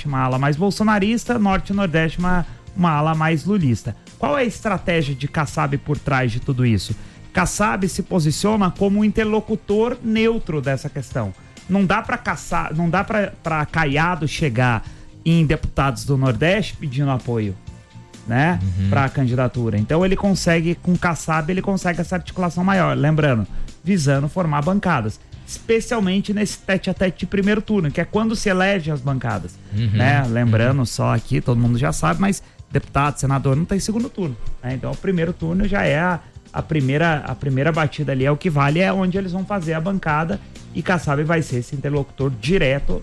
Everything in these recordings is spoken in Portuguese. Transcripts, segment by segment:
Nordeste uma ala mais bolsonarista, Norte e Nordeste uma ala mais lulista. Qual é a estratégia de Kassab por trás de tudo isso? Kassab se posiciona como um interlocutor neutro dessa questão. Não dá para Caiado chegar em deputados do Nordeste pedindo apoio, né, para a candidatura. Então ele consegue, com Kassab, ele consegue essa articulação maior, lembrando, visando formar bancadas, especialmente nesse tete-a-tete de primeiro turno, que é quando se elegem as bancadas, né? Lembrando só aqui, todo mundo já sabe, mas deputado, senador não tem segundo turno, né? Então o primeiro turno já é a primeira batida ali, é o que vale, é onde eles vão fazer a bancada, e Kassab vai ser esse interlocutor direto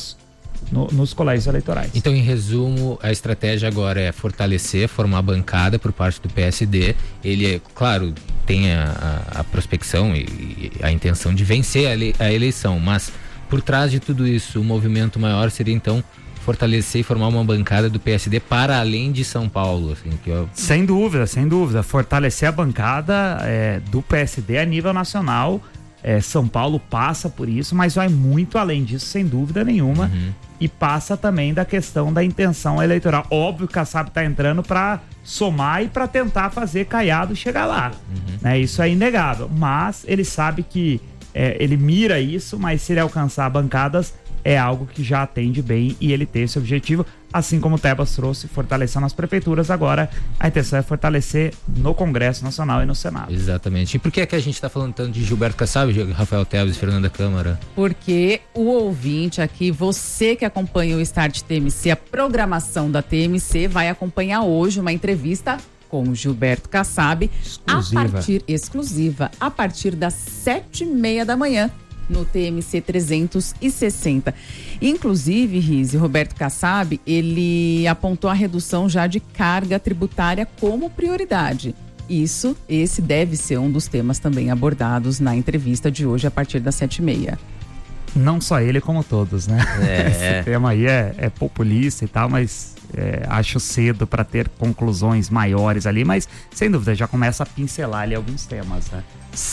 nos colégios eleitorais. Então, em resumo, a estratégia agora é fortalecer, formar bancada por parte do PSD. Ele, claro, tem a prospecção e a intenção de vencer a eleição, mas por trás de tudo isso, o movimento maior seria, então, fortalecer e formar uma bancada do PSD para além de São Paulo. Assim, Sem dúvida. Fortalecer a bancada do PSD a nível nacional. São Paulo passa por isso, mas vai muito além disso, sem dúvida nenhuma. E passa também da questão da intenção eleitoral. Óbvio que a Kassab está entrando para somar e para tentar fazer Caiado chegar lá. Né? Isso é inegável. Mas ele sabe que ele mira isso, mas se ele alcançar bancadas, é algo que já atende bem, e ele tem esse objetivo, assim como o Tebas trouxe, fortalecendo as prefeituras. Agora a intenção é fortalecer no Congresso Nacional e no Senado. Exatamente. E por que é que a gente está falando tanto de Gilberto Kassab, Rafael Tebas e Fernanda Câmara? Porque o ouvinte aqui, você que acompanha o Start TMC, a programação da TMC, vai acompanhar hoje uma entrevista com o Gilberto Kassab, exclusiva, a partir das 7h30 da manhã. No TMC 360. Inclusive, Rize, Roberto Kassab, ele apontou a redução já de carga tributária como prioridade. Esse deve ser um dos temas também abordados na entrevista de hoje a partir das 7h30. Não só ele, como todos, né? Esse tema aí é populista e tal, mas acho cedo para ter conclusões maiores ali, mas sem dúvida já começa a pincelar ali alguns temas, né?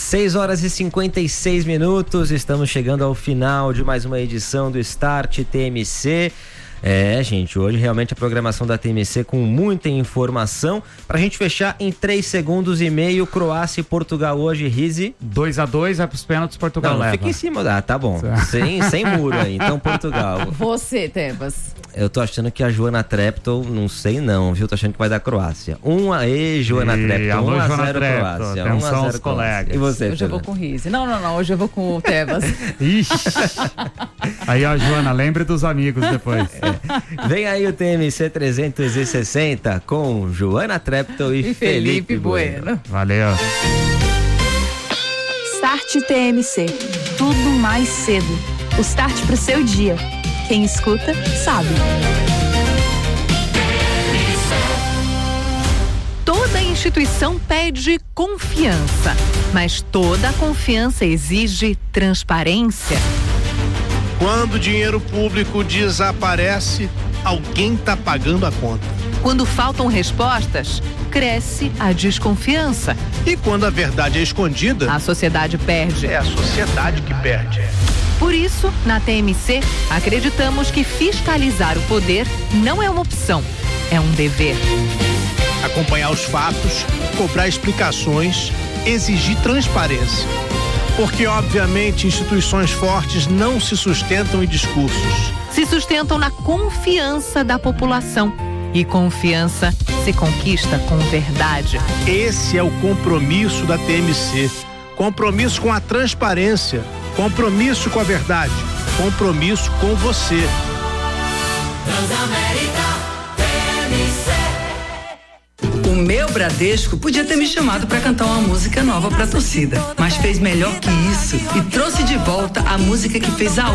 6h56, estamos chegando ao final de mais uma edição do Start TMC. Gente, hoje realmente a programação da TMC com muita informação. Pra gente fechar em 3 segundos e meio, Croácia e Portugal hoje, Rize. 2-2, vai pros pênaltis, Portugal leva. Fica em cima, tá bom. Sem muro aí, então Portugal. Você, Tebas. Eu tô achando que a Joana Treptow, não sei não, viu? Tô achando que vai dar Croácia. Joana Treptow, 1-0 Croácia. 1-0 colegas. E você, Hoje eu vou com o Rize. Não, hoje eu vou com o Tebas. Ixi. Aí, ó, Joana, lembre dos amigos depois. Vem aí o TMC 360 com Joana Treptow e Felipe Bueno. Valeu. Start TMC. Tudo mais cedo. O start pro seu dia. Quem escuta, sabe. Toda instituição pede confiança, mas toda confiança exige transparência. Quando o dinheiro público desaparece, alguém está pagando a conta. Quando faltam respostas, cresce a desconfiança. E quando a verdade é escondida, a sociedade perde. É a sociedade que perde. Por isso, na TMC, acreditamos que fiscalizar o poder não é uma opção, é um dever. Acompanhar os fatos, cobrar explicações, exigir transparência. Porque, obviamente, instituições fortes não se sustentam em discursos. Se sustentam na confiança da população. E confiança se conquista com verdade. Esse é o compromisso da TMC. Compromisso com a transparência. Compromisso com a verdade. Compromisso com você. Transamérica TMC. O meu Bradesco podia ter me chamado para cantar uma música nova pra torcida, mas fez melhor que isso e trouxe de volta a música que fez a